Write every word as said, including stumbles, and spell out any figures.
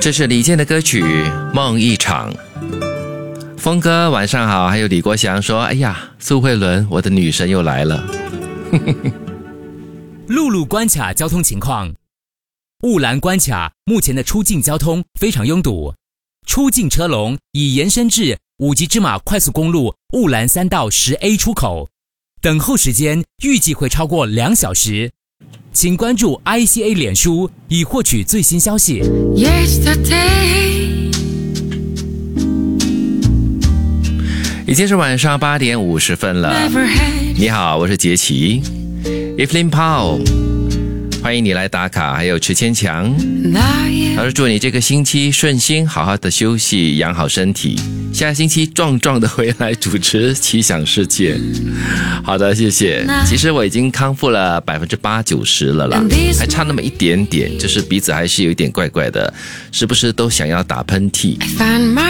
这是李健的歌曲《梦一场》。峰哥晚上好，还有李国祥说，哎呀，苏慧伦我的女神又来了。 陆路关卡交通情况，雾兰关卡目前的出境交通非常拥堵，出境车龙已延伸至五级芝马快速公路雾兰三道十 A 出口，等候时间预计会超过两小时，请关注 I C A 脸书以获取最新消息。 已经是晚上八点五十分了。你好，我是杰奇 Evelyn Powell， 欢迎你来打卡，还有池千强。老师祝你这个星期顺心，好好的休息，养好身体，下星期壮壮的回来主持奇想世界。好的，谢谢。其实我已经康复了百分之八九十了啦，还差那么一点点，就是鼻子还是有一点怪怪的，时不时都想要打喷嚏。